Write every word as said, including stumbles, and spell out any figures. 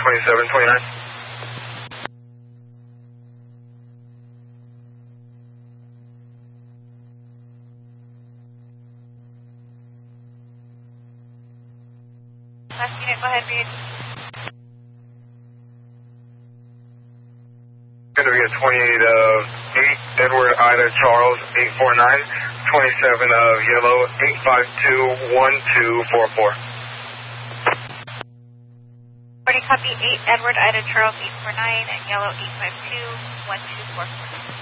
twenty-seven twenty-nine. Last unit, go ahead, read. Going to be a twenty-eight of eight, Edward Ida Charles, eight four nine, twenty-seven of yellow, eight five two one two four four. Already copy eight, Edward Ida Charles, eight four nine, and yellow, eight five two one two four four.